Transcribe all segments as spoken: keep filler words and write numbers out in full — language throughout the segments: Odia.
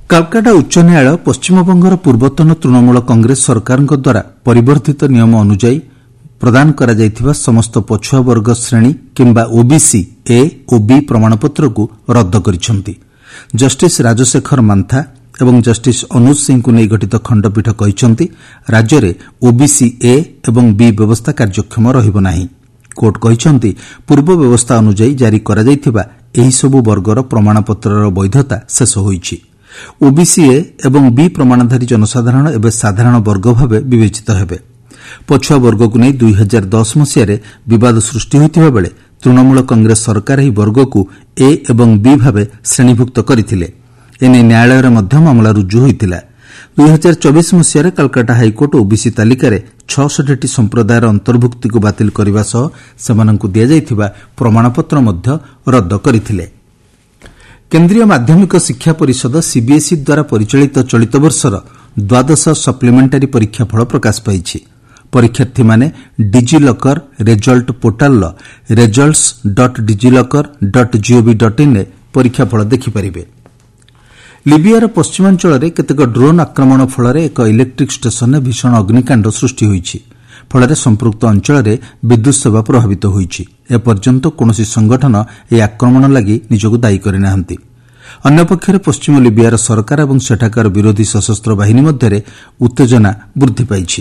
କାଲକାଟା ଉଚ୍ଚ ନ୍ୟାୟାଳୟ ପଶ୍ଚିମବଙ୍ଗର ପୂର୍ବତନ ତୃଣମୂଳ କଂଗ୍ରେସ ସରକାରଙ୍କ ଦ୍ୱାରା ପରିବର୍ଦ୍ଧିତ ନିୟମ ଅନୁଯାୟୀ ପ୍ରଦାନ କରାଯାଇଥିବା ସମସ୍ତ ପଛୁଆବର୍ଗ ଶ୍ରେଣୀ କିମ୍ବା ଓବିସି ଏ ଓ ବି ପ୍ରମାଣପତ୍ରକୁ ରଦ୍ଦ କରିଛନ୍ତି। ଜଷ୍ଟିସ୍ ରାଜଶେଖର ମାନ୍ଥା ଏବଂ ଜଷ୍ଟିସ୍ ଅନୁଜ ସିଂଙ୍କୁ ନେଇ ଗଠିତ ଖଣ୍ଡପୀଠ କହିଛନ୍ତି ରାଜ୍ୟରେ ଓବିସି ଏ ଏବଂ ବି ବ୍ୟବସ୍ଥା କାର୍ଯ୍ୟକ୍ଷମ ରହିବ ନାହିଁ। କୋର୍ଟ କହିଛନ୍ତି ପୂର୍ବ ବ୍ୟବସ୍ଥା ଅନୁଯାୟୀ ଜାରି କରାଯାଇଥିବା ଏହିସବୁ ବର୍ଗର ପ୍ରମାଣପତ୍ରର ବୈଧତା ଶେଷ ହୋଇଛି। ଓବିସି ଏ ଏବଂ ବି ପ୍ରମାଣଧାରୀ ଜନସାଧାରଣ ଏବେ ସାଧାରଣ ବର୍ଗ ଭାବେ ବିବେଚିତ ହେବେ। ପଛୁଆ ବର୍ଗକୁ ନେଇ ଦୁଇ ହଜାର ଦଶ ମସିହାରେ ବିବାଦ ସୃଷ୍ଟି ହୋଇଥିବା ବେଳେ ତୃଣମୂଳ କଂଗ୍ରେସ ସରକାର ଏହି ବର୍ଗକୁ ଏ ଏବଂ ବି ଭାବେ ଶ୍ରେଣୀଭୁକ୍ତ କରିଥିଲେ। ଏନେଇ ନ୍ୟାୟାଳୟରେ ମଧ୍ୟ ମାମଲା ରୁଜୁ ହୋଇଥିଲା। ଦୁଇ ହଜାର ଚବିଶ ମସିହାରେ କାଲକାଟା ହାଇକୋର୍ଟ ଓବିସି ତାଲିକାରେ ଛଅଷଠିଟି ସମ୍ପ୍ରଦାୟର ଅନ୍ତର୍ଭୁକ୍ତିକୁ ବାତିଲ କରିବା ସହ ସେମାନଙ୍କୁ ଦିଆଯାଇଥିବା ପ୍ରମାଣପତ୍ର ମଧ୍ୟ ରଦ୍ଦ କରିଥିଲେ। କେନ୍ଦ୍ରୀୟ ମାଧ୍ୟମିକ ଶିକ୍ଷା ପରିଷଦ ସିବିଏସ୍ଇ ଦ୍ୱାରା ପରିଚାଳିତ ଚଳିତ ବର୍ଷର ଦ୍ୱାଦଶ ସପ୍ଲିମେଣ୍ଟାରୀ ପରୀକ୍ଷାଫଳ ପ୍ରକାଶ ପାଇଛି। ପରୀକ୍ଷାର୍ଥୀମାନେ DigiLocker result ପୋର୍ଟାଲର results dot DigiLocker dot GOV dot ଇନ୍ରେ ପରୀକ୍ଷାଫଳ ଦେଖିପାରିବେ। ଲିବିୟାର ପଶ୍ଚିମାଞ୍ଚଳରେ କେତେକ ଡ୍ରୋନ୍ ଆକ୍ରମଣ ଫଳରେ ଏକ ଇଲେକ୍ଟ୍ରିକ୍ ଷ୍ଟେସନରେ ଭୀଷଣ ଅଗ୍ନିକାଣ୍ଡ ସୃଷ୍ଟି ହୋଇଛି। ଫଳରେ ସମ୍ପୃକ୍ତ ଅଞ୍ଚଳରେ ବିଦ୍ୟୁତ୍ ସେବା ପ୍ରଭାବିତ ହୋଇଛି। ଏପର୍ଯ୍ୟନ୍ତ କୌଣସି ସଂଗଠନ ଏହି ଆକ୍ରମଣ ଲାଗି ନିଜକୁ ଦାୟୀ କରିନାହାନ୍ତି। ଅନ୍ୟପକ୍ଷରେ ପଶ୍ଚିମ ଲିବିୟାର ସରକାର ଏବଂ ସେଠାକାର ବିରୋଧୀ ସଶସ୍ତ୍ର ବାହିନୀ ମଧ୍ୟରେ ଉତ୍ତେଜନା ବୃଦ୍ଧି ପାଇଛି।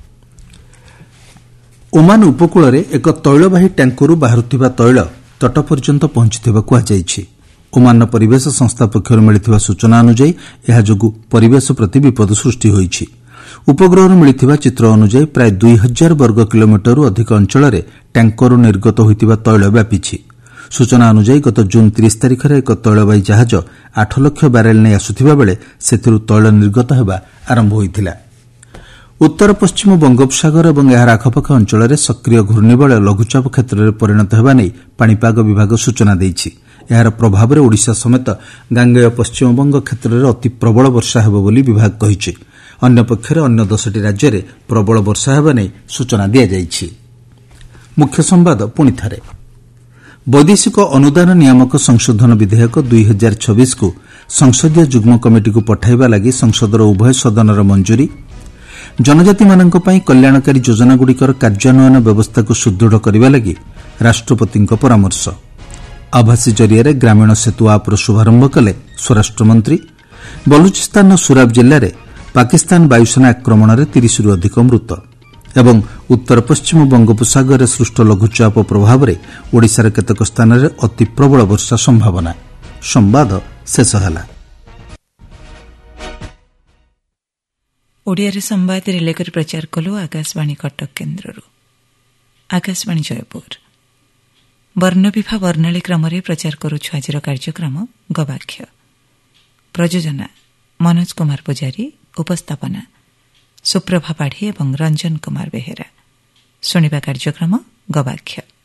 ଓମାନ ଉପକୂଳରେ ଏକ ତୈଳବାହୀ ଟ୍ୟାଙ୍କରରୁ ବାହାରୁଥିବା ତୈଳ ତଟ ପର୍ଯ୍ୟନ୍ତ ପହଞ୍ଚିଥିବା କୁହାଯାଇଛି। ଓମାନର ପରିବେଶ ସଂସ୍ଥା ପକ୍ଷରୁ ମିଳିଥିବା ସୂଚନା ଅନୁଯାୟୀ ଏହା ଯୋଗୁଁ ପରିବେଶ ପ୍ରତି ବିପଦ ସୃଷ୍ଟି ହୋଇଛି। ଉପଗ୍ରହରୁ ମିଳିଥିବା ଚିତ୍ର ଅନୁଯାୟୀ ପ୍ରାୟ ଦୁଇ ହଜାର ବର୍ଗ କିଲୋମିଟରରୁ ଅଧିକ ଅଞ୍ଚଳରେ ଟ୍ୟାଙ୍କରରୁ ନିର୍ଗତ ହୋଇଥିବା ତୈଳ ବ୍ୟାପିଛି। ସୂଚନା ଅନୁଯାୟୀ ଗତ ଜୁନ୍ ତିରିଶ ତାରିଖରେ ଏକ ତୈଳବାହୀ ଜାହାଜ ଆଠ ଲକ୍ଷ ବ୍ୟାରେଲ୍ ନେଇ ଆସୁଥିବା ବେଳେ ସେଥିରୁ ତୈଳ ନିର୍ଗତ ହେବା ଆରମ୍ଭ ହୋଇଥିଲା। ଉତ୍ତର ପଶ୍ଚିମ ବଙ୍ଗୋପସାଗର ଏବଂ ଏହାର ଆଖପାଖ ଅଞ୍ଚଳରେ ସକ୍ରିୟ ଘୂର୍ଣ୍ଣିବଳୟ ଲଘୁଚାପ କ୍ଷେତ୍ରରେ ପରିଣତ ହେବା ନେଇ ପାଣିପାଗ ବିଭାଗ ସୂଚନା ଦେଇଛି। ଏହାର ପ୍ରଭାବରେ ଓଡ଼ିଶା ସମେତ ଗାଙ୍ଗେୟ ପଶ୍ଚିମବଙ୍ଗ କ୍ଷେତ୍ରରେ ଅତି ପ୍ରବଳ ବର୍ଷା ହେବ ବୋଲି ବିଭାଗ କହିଛି। ଅନ୍ୟପକ୍ଷରେ ଅନ୍ୟ ଦଶଟି ରାଜ୍ୟରେ ପ୍ରବଳ ବର୍ଷା ହେବା ନେଇ ସୂଚନା ଦିଆଯାଇଛି। ମୁଖ୍ୟ ସମ୍ବାଦ ପୁଣିଥରେ ବୈଦେଶିକ ଅନୁଦାନ ନିୟାମକ ସଂଶୋଧନ ବିଧେୟକ ଦୁଇ ହଜାର ଛବିଶକୁ ସଂସଦୀୟ ଯୁଗ୍ମ କମିଟିକୁ ପଠାଇବା ଲାଗି ସଂସଦର ଉଭୟ ସଦନର ମଞ୍ଜୁରୀ। ଜନଜାତିମାନଙ୍କ ପାଇଁ କଲ୍ୟାଣକାରୀ ଯୋଜନାଗୁଡ଼ିକର କାର୍ଯ୍ୟାନ୍ୱୟନ ବ୍ୟବସ୍ଥାକୁ ସୁଦୃଢ଼ କରିବା ଲାଗି ରାଷ୍ଟ୍ରପତିଙ୍କ ପରାମର୍ଶ। ଆଭାସୀ ଜରିଆରେ ଗ୍ରାମୀଣ ସେତୁ ଆପ୍ର ଶୁଭାରମ୍ଭ କଲେ ସ୍ୱରାଷ୍ଟ୍ରମନ୍ତ୍ରୀ। ବଲୁଚିସ୍ତାନର ସୁରାବ ଜିଲ୍ଲାରେ ପାକିସ୍ତାନ ବାୟୁସେନା ଆକ୍ରମଣରେ ତିରିଶରୁ ଅଧିକ ମୃତ ଏବଂ ଉତ୍ତର ପଶ୍ଚିମ ବଙ୍ଗୋପସାଗରରେ ସୃଷ୍ଟ ଲଘୁଚାପ ପ୍ରଭାବରେ ଓଡ଼ିଶାର କେତେକ ସ୍ଥାନରେ ଅତି ପ୍ରବଳ ବର୍ଷା ସମ୍ଭାବନା। ସମ୍ବାଦ ଶେଷ ହେଲା। ଓଡ଼ିଆରେ ସମ୍ବାଦ ରିଲେ କରି ପ୍ରଚାର କଲୁ ଆକାଶବାଣୀ କଟକ କେନ୍ଦ୍ରରୁ। ଆକାଶବାଣୀ ଜୟପୁର ବର୍ଣ୍ଣବିଭା ବର୍ଣ୍ଣାଳୀ କ୍ରମରେ ପ୍ରଚାର କରୁଛୁ ଆଜିର କାର୍ଯ୍ୟକ୍ରମ ଗବାକ୍ଷ। ପ୍ରଯୋଜନା ମନୋଜ କୁମାର ପୂଜାରୀ, ଉପସ୍ଥାପନା ସୁପ୍ରଭା ପାଢ଼ୀ ଏବଂ ରଞ୍ଜନ କୁମାର ବେହେରା। ଶୁଣିବା କାର୍ଯ୍ୟକ୍ରମ ଗବାକ୍ଷ।